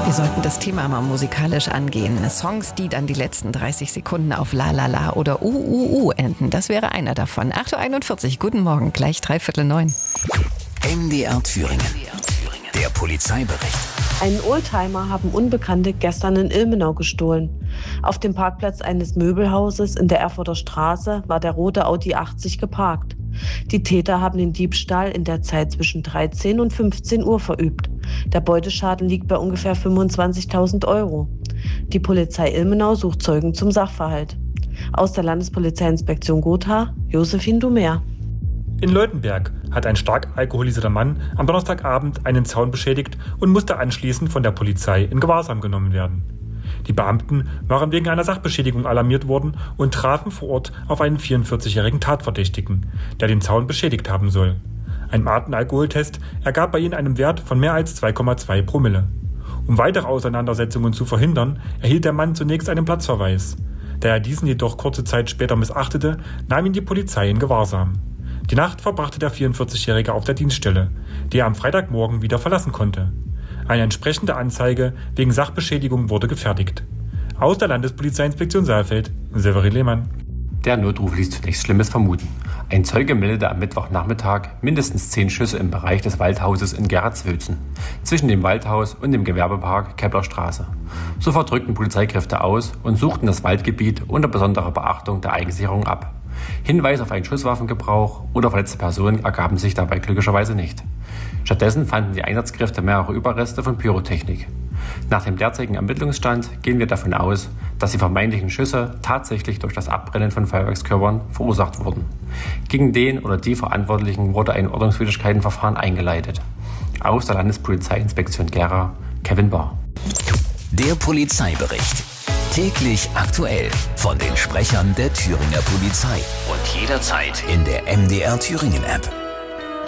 Wir sollten das Thema mal musikalisch angehen. Songs, die dann die letzten 30 Sekunden auf La La La oder enden. Das wäre einer davon. 8.41 Uhr, guten Morgen, gleich 8:45. MDR Thüringen. Der Polizeibericht. Einen Oldtimer haben Unbekannte gestern in Ilmenau gestohlen. Auf dem Parkplatz eines Möbelhauses in der Erfurter Straße war der rote Audi 80 geparkt. Die Täter haben den Diebstahl in der Zeit zwischen 13 und 15 Uhr verübt. Der Beuteschaden liegt bei ungefähr 25.000 €. Die Polizei Ilmenau sucht Zeugen zum Sachverhalt. Aus der Landespolizeiinspektion Gotha, Josephine Dumer. In Leutenberg hat ein stark alkoholisierter Mann am Donnerstagabend einen Zaun beschädigt und musste anschließend von der Polizei in Gewahrsam genommen werden. Die Beamten waren wegen einer Sachbeschädigung alarmiert worden und trafen vor Ort auf einen 44-jährigen Tatverdächtigen, der den Zaun beschädigt haben soll. Ein Atemalkoholtest ergab bei ihnen einen Wert von mehr als 2,2 Promille. Um weitere Auseinandersetzungen zu verhindern, erhielt der Mann zunächst einen Platzverweis. Da er diesen jedoch kurze Zeit später missachtete, nahm ihn die Polizei in Gewahrsam. Die Nacht verbrachte der 44-Jährige auf der Dienststelle, die er am Freitagmorgen wieder verlassen konnte. Eine entsprechende Anzeige wegen Sachbeschädigung wurde gefertigt. Aus der Landespolizeiinspektion Saalfeld, Severin Lehmann. Der Notruf ließ zunächst Schlimmes vermuten. Ein Zeuge meldete am Mittwochnachmittag mindestens 10 Schüsse im Bereich des Waldhauses in Gerhardswülzen, zwischen dem Waldhaus und dem Gewerbepark Keplerstraße. Sofort rückten Polizeikräfte aus und suchten das Waldgebiet unter besonderer Beachtung der Eigensicherung ab. Hinweise auf einen Schusswaffengebrauch oder verletzte Personen ergaben sich dabei glücklicherweise nicht. Stattdessen fanden die Einsatzkräfte mehrere Überreste von Pyrotechnik. Nach dem derzeitigen Ermittlungsstand gehen wir davon aus, dass die vermeintlichen Schüsse tatsächlich durch das Abbrennen von Feuerwerkskörpern verursacht wurden. Gegen den oder die Verantwortlichen wurde ein Ordnungswidrigkeitenverfahren eingeleitet. Aus der Landespolizeiinspektion Gera, Kevin Bahr. Der Polizeibericht. Täglich aktuell von den Sprechern der Thüringer Polizei. Und jederzeit in der MDR Thüringen App.